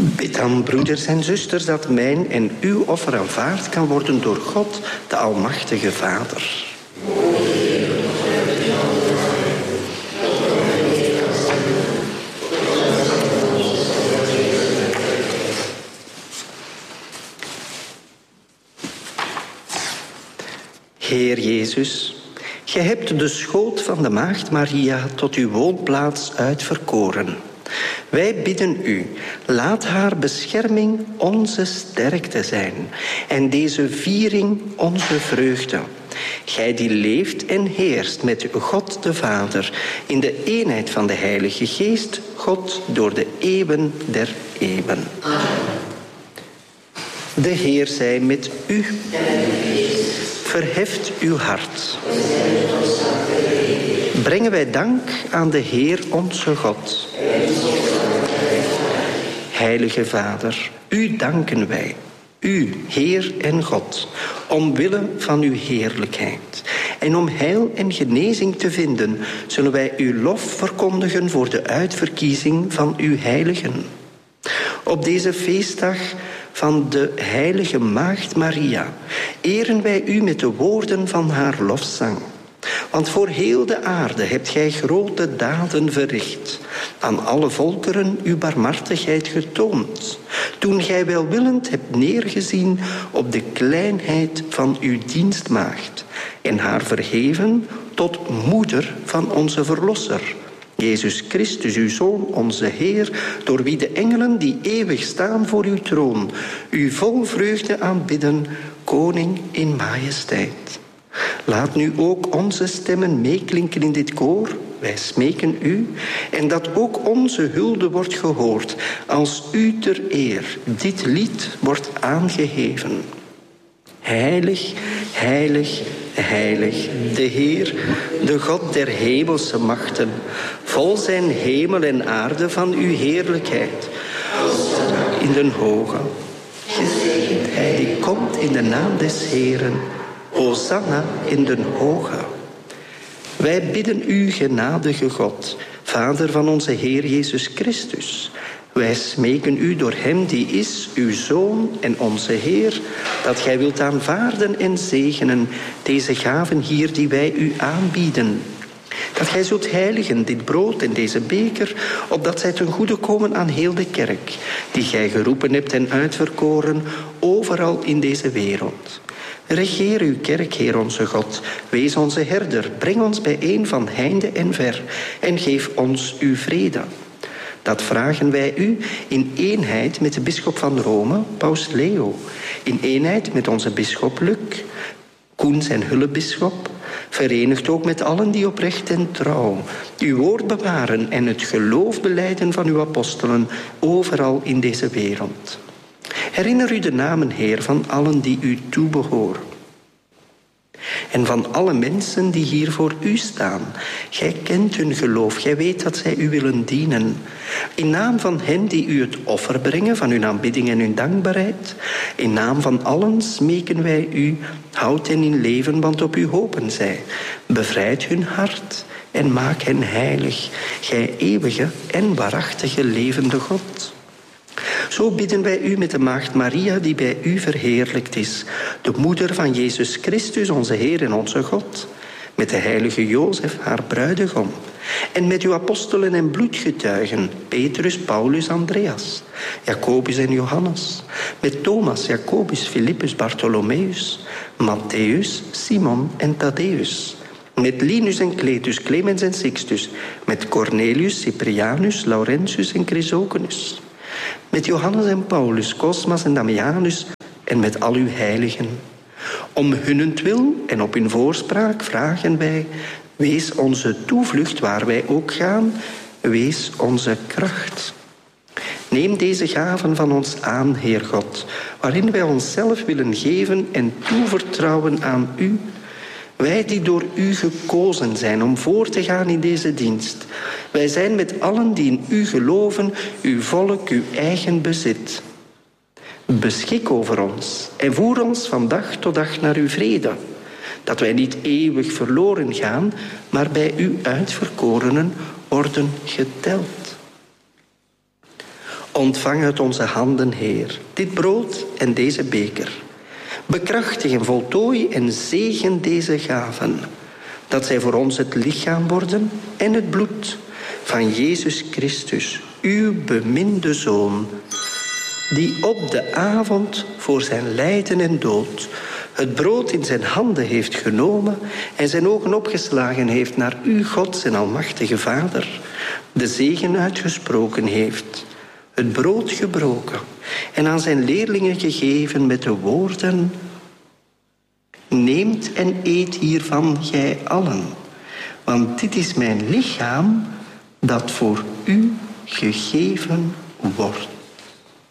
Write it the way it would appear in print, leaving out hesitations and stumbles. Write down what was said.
Bid dan, broeders en zusters, dat mijn en uw offer aanvaard kan worden door God, de Almachtige Vader. Heer Jezus, gij hebt de schoot van de Maagd Maria tot uw woonplaats uitverkoren. Wij bidden u, laat haar bescherming onze sterkte zijn en deze viering onze vreugde. Gij die leeft en heerst met God de Vader in de eenheid van de Heilige Geest, God door de eeuwen der eeuwen. Amen. De Heer zij met u. Verheft uw hart. Brengen wij dank aan de Heer onze God. Heilige Vader, u danken wij, u, Heer en God, omwille van uw heerlijkheid. En om heil en genezing te vinden, zullen wij uw lof verkondigen voor de uitverkiezing van uw heiligen. Op deze feestdag van de heilige Maagd Maria eren wij u met de woorden van haar lofzang. Want voor heel de aarde hebt gij grote daden verricht, aan alle volkeren uw barmhartigheid getoond, toen gij welwillend hebt neergezien op de kleinheid van uw dienstmaagd en haar verheven tot moeder van onze Verlosser, Jezus Christus, uw Zoon, onze Heer, door wie de engelen die eeuwig staan voor uw troon, u vol vreugde aanbidden, koning in majesteit. Laat nu ook onze stemmen meeklinken in dit koor, wij smeken u, en dat ook onze hulde wordt gehoord, als u ter eer dit lied wordt aangeheven. Heilig, heilig, heilig, de Heer, de God der hemelse machten, vol zijn hemel en aarde van uw heerlijkheid. In den hoge, gezegend hij die komt in de naam des Heeren, Hosanna in den hoge. Wij bidden u, genadige God, Vader van onze Heer Jezus Christus. Wij smeken u door hem die is, uw Zoon en onze Heer, dat gij wilt aanvaarden en zegenen deze gaven hier die wij u aanbieden. Dat gij zult heiligen dit brood en deze beker, opdat zij ten goede komen aan heel de kerk, die gij geroepen hebt en uitverkoren overal in deze wereld. Regeer uw kerk, Heer onze God, wees onze herder, breng ons bijeen van heinde en ver en geef ons uw vrede. Dat vragen wij u in eenheid met de bisschop van Rome, Paus Leo, in eenheid met onze bisschop Luc, Koen zijn hulpbisschop, verenigd ook met allen die oprecht en trouw uw woord bewaren en het geloof belijden van uw apostelen overal in deze wereld. Herinner u de namen, Heer, van allen die u toebehoren. En van alle mensen die hier voor u staan. Gij kent hun geloof, gij weet dat zij u willen dienen. In naam van hen die u het offer brengen van hun aanbidding en hun dankbaarheid. In naam van allen smeken wij u, houd hen in leven, want op u hopen zij. Bevrijd hun hart en maak hen heilig, gij eeuwige en waarachtige levende God. Zo bidden wij u met de Maagd Maria die bij u verheerlijkt is, de moeder van Jezus Christus, onze Heer en onze God, met de heilige Jozef, haar bruidegom, en met uw apostelen en bloedgetuigen, Petrus, Paulus, Andreas, Jacobus en Johannes, met Thomas, Jacobus, Philippus, Bartholomeus, Matthäus, Simon en Thaddäus, met Linus en Cletus, Clemens en Sixtus, met Cornelius, Cyprianus, Laurentius en Chrysogonus, met Johannes en Paulus, Cosmas en Damianus en met al uw heiligen. Om hunnentwil en op hun voorspraak vragen wij, wees onze toevlucht waar wij ook gaan, wees onze kracht. Neem deze gaven van ons aan, Heer God, waarin wij onszelf willen geven en toevertrouwen aan u. Wij die door u gekozen zijn om voor te gaan in deze dienst. Wij zijn met allen die in u geloven, uw volk, uw eigen bezit. Beschik over ons en voer ons van dag tot dag naar uw vrede. Dat wij niet eeuwig verloren gaan, maar bij uw uitverkorenen worden geteld. Ontvang uit onze handen, Heer, dit brood en deze beker. Bekrachtig en voltooi en zegen deze gaven, dat zij voor ons het lichaam worden en het bloed van Jezus Christus, uw beminde Zoon, die op de avond voor zijn lijden en dood het brood in zijn handen heeft genomen en zijn ogen opgeslagen heeft naar u, God, zijn almachtige Vader, de zegen uitgesproken heeft, het brood gebroken en aan zijn leerlingen gegeven met de woorden: neemt en eet hiervan, gij allen, want dit is mijn lichaam dat voor u gegeven wordt.